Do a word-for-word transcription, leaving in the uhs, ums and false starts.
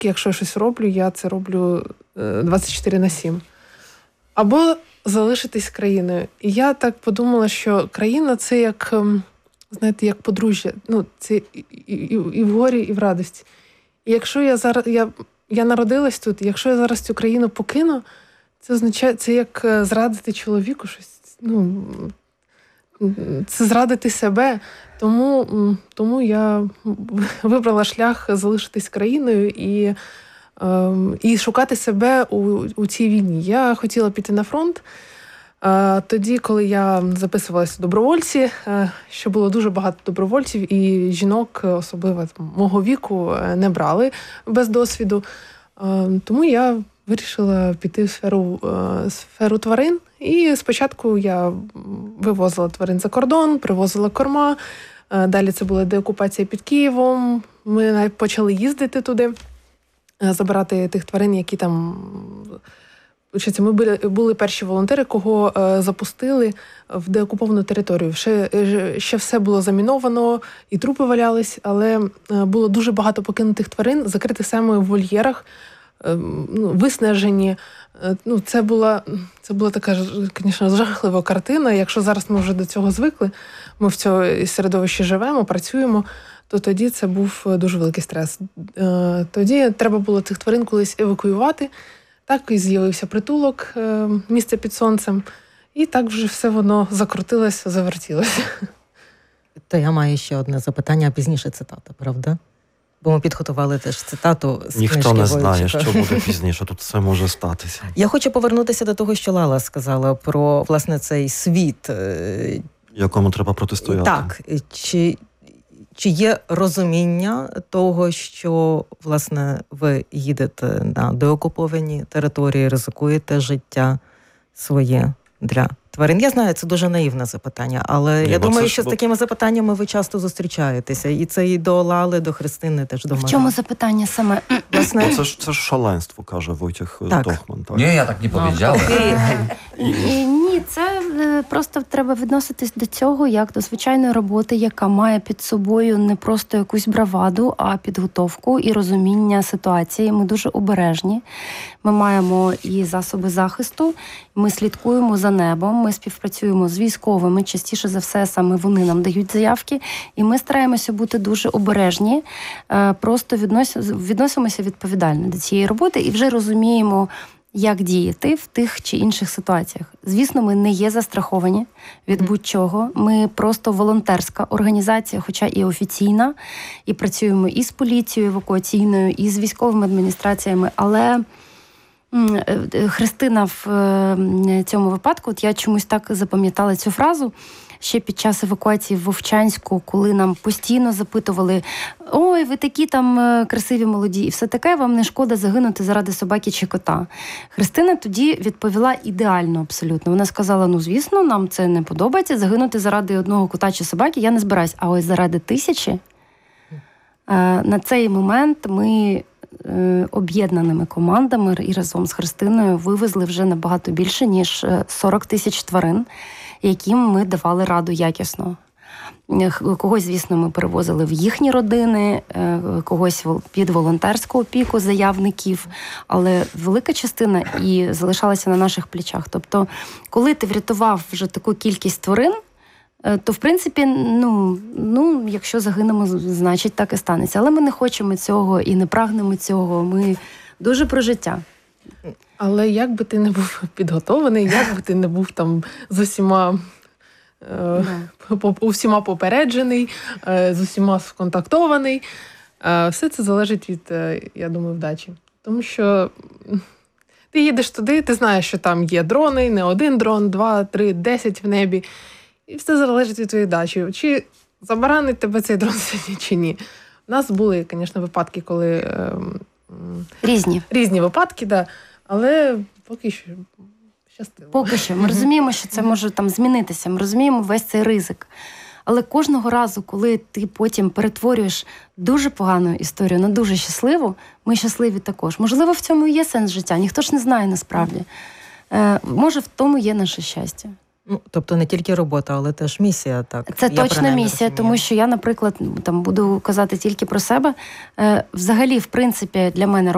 якщо я щось роблю, я це роблю двадцять чотири на сім. Або залишитись країною. І я так подумала, що країна – це як, знаєте, як подружжя. Ну, це і, і, і в горі, і в радості. І якщо я зараз, я, я народилась тут, і якщо я зараз цю країну покину, це означає, це як зрадити чоловіку щось. Ну, це зрадити себе. Тому, тому я вибрала шлях залишитись країною і, і шукати себе у, у цій війні. Я хотіла піти на фронт. Тоді, коли я записувалася в добровольці, що було дуже багато добровольців, і жінок, особливо там, мого віку, не брали без досвіду. Тому я вирішила піти в сферу, сферу тварин. І спочатку я вивозила тварин за кордон, привозила корма. Далі це була деокупація під Києвом. Ми почали їздити туди, забирати тих тварин, які там... Ми були, були перші волонтери, кого е, запустили в деокуповану територію. Ще, ще все було заміновано, і трупи валялись, але е, було дуже багато покинутих тварин, закритих саме в вольєрах, е, ну, виснажені. Е, ну, це була, це була така, звісно, жахлива картина. Якщо зараз ми вже до цього звикли, ми в цьому середовищі живемо, працюємо, то тоді це був дуже великий стрес. Е, тоді треба було цих тварин колись евакуювати. Так і з'явився притулок, місце під сонцем, і так вже все воно закрутилося, завертілося. То я маю ще одне запитання, а пізніше цитата, правда? Бо ми підготували теж цитату з Ніхто книжки не знає, Войчика. що буде пізніше, тут все може статися. Я хочу повернутися до того, що Лала сказала про, власне, цей світ. Якому треба протистояти. Так, чи... Чи є розуміння того, що, власне, ви їдете на деокуповані території, ризикуєте життя своє для тварин? Я знаю, це дуже наївне запитання, але Ні, я думаю, ж, що бо... з такими запитаннями ви часто зустрічаєтеся. І це і до Лали, до Христини теж до мене. В чому запитання саме? Власне... Це ж, це ж шаленство, каже Войтех Тохман. Так? Ні, я так не powiedziałem. Ні, це просто треба відноситись до цього, як до звичайної роботи, яка має під собою не просто якусь браваду, а підготовку і розуміння ситуації. Ми дуже обережні. Ми маємо і засоби захисту, ми слідкуємо за небом, ми співпрацюємо з військовими, частіше за все саме вони нам дають заявки, і ми стараємося бути дуже обережні, просто відносимося відповідально до цієї роботи і вже розуміємо, як діяти в тих чи інших ситуаціях. Звісно, ми не є застраховані від будь-чого. Ми просто волонтерська організація, хоча і офіційна, і працюємо і з поліцією евакуаційною, і з військовими адміністраціями, але Христина в цьому випадку, от я чомусь так запам'ятала цю фразу, ще під час евакуації в Вовчанську, коли нам постійно запитували: ой, ви такі там красиві, молоді, і все таке, вам не шкода загинути заради собаки чи кота. Христина тоді відповіла ідеально абсолютно. Вона сказала: ну, звісно, нам це не подобається, загинути заради одного кота чи собаки я не збираюсь, а ось заради тисячі. На цей момент ми об'єднаними командами і разом з Христиною вивезли вже набагато більше, ніж сорок тисяч тварин, яким ми давали раду якісно. Когось, звісно, ми перевозили в їхні родини, когось під волонтерську опіку заявників, але велика частина і залишалася на наших плечах. Тобто, коли ти врятував вже таку кількість тварин, то, в принципі, ну, ну, якщо загинемо, значить так і станеться. Але ми не хочемо цього і не прагнемо цього. Ми дуже про життя. Але як би ти не був підготований, як би ти не був там з усіма, е, по, усіма попереджений, е, з усіма сконтактований, е, все це залежить від, е, я думаю, вдачі. Тому що ти їдеш туди, ти знаєш, що там є дрони, не один дрон, два, три, десять в небі. І все залежить від твоєї дачі. Чи забаранить тебе цей дрон сьогодні, чи ні. У нас були, звісно, випадки, коли... Е, Різні. Різні випадки, да. Але поки що щастило. Поки що. Ми розуміємо, що це може там змінитися. Ми розуміємо весь цей ризик. Але кожного разу, коли ти потім перетворюєш дуже погану історію на дуже щасливу, ми щасливі також. Можливо, в цьому і є сенс життя. Ніхто ж не знає насправді. Е, може, в тому є наше щастя. Ну, тобто не тільки робота, але теж місія, так? Це я точна місія, розумію. Тому що я, наприклад, там буду казати тільки про себе. Е, взагалі, в принципі, для мене